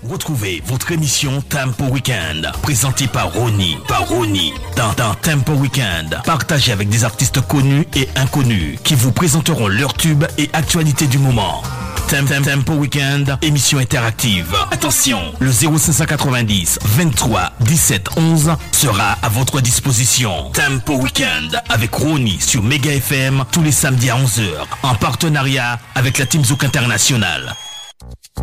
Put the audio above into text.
Retrouvez votre émission Tempo Weekend, présentée par Ronnie. Dans Tempo Weekend, partagez avec des artistes connus et inconnus qui vous présenteront leurs tubes et actualités du moment. Tempo Weekend, émission interactive. Attention, le 0590 23 17 11 sera à votre disposition. Tempo Weekend avec Ronnie sur Mega FM tous les samedis à 11h en partenariat avec la Team Zouk International.